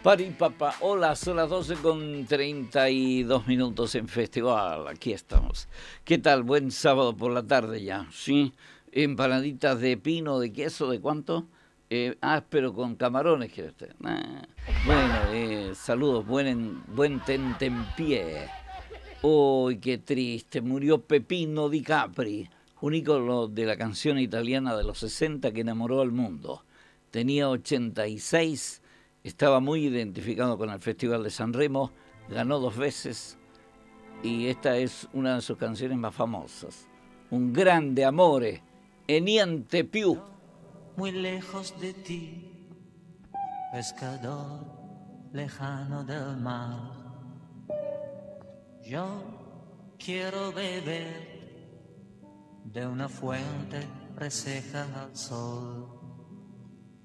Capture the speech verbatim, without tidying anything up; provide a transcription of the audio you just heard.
Pari papá, hola, son las doce con treinta y dos minutos en Festival, aquí estamos. ¿Qué tal? Buen sábado por la tarde ya, ¿sí? Empanaditas de pino, de queso, ¿de cuánto? Eh, ah, pero con camarones, quiere usted. Ah, bueno, eh, saludos, buen, buen tentempié. Uy, qué triste, murió Pepino Di Capri, un ícono de la canción italiana de los sesenta que enamoró al mundo. Tenía ochenta y seis, estaba muy identificado con el Festival de San Remo, ganó dos veces y esta es una de sus canciones más famosas. Un grande amore, e niente più. Muy lejos de ti, pescador lejano del mar. Yo quiero beber de una fuente reseca al sol.